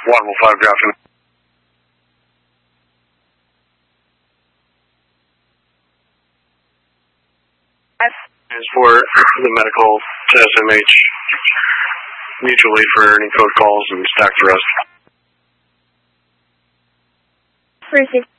Waterville 5, good afternoon. Is for the medical to SMH, mutually for any code calls and stack the rest. For